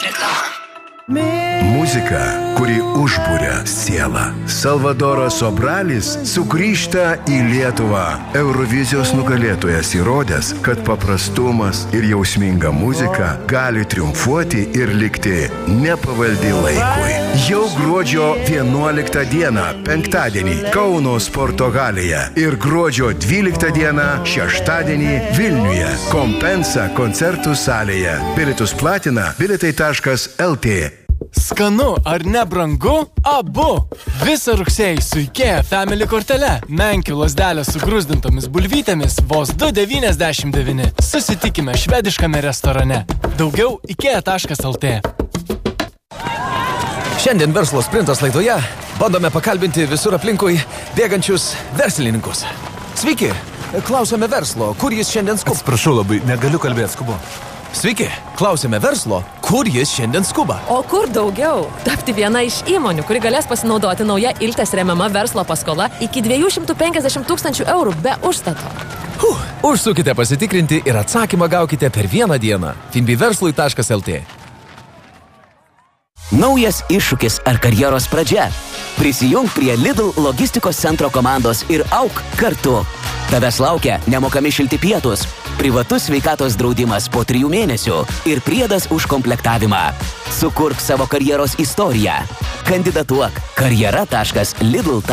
Reklama. Muzika, kuri užburia sielą. Salvadoras Sobralis sugrįžta į Lietuvą. Eurovizijos nugalėtojas įrodęs, kad paprastumas ir jausminga muzika gali triumfuoti ir likti nepavaldi laikui. Jau gruodžio 11 dieną, penktadienį, Kauno sporto halėje ir gruodžio 12 dieną, šeštadienį, Vilniuje, Kompensa koncertų salėje. Bilietus platina bilietai.lt. Skanu ar nebrangu? Abu! Visą rugsėjį su IKEA Family kortele. Menkių lazdelės su grūzdintomis bulvytėmis vos 2,99. Susitikime švediškame restorane. Daugiau IKEA.lt. Šiandien Verslo sprintas laidoje bandome pakalbinti visur aplinkui bėgančius verslininkus. Sveiki, klausome verslo, kur jis šiandien skuba? Atsiprašau labai, negaliu kalbėti, skubu. Sveiki, klausėme verslo, kur jis šiandien skuba. O kur daugiau? Tapti viena iš įmonių, kuri galės pasinaudoti nauja Iltės remiama verslo paskola iki 250 000 eurų be užstato. Užsukite pasitikrinti ir atsakymą gaukite per vieną dieną. finbiverslui.lt. Naujas iššūkis ar karjeros pradžia. Prisijung prie Lidl logistikos centro komandos ir auk kartu. Tavęs laukia nemokami šilti pietus, privatus sveikatos draudimas po 3 mėnesių ir priedas už komplektavimą. Sukurk savo karjeros istoriją. Kandidatuok karjera.lidl.lt.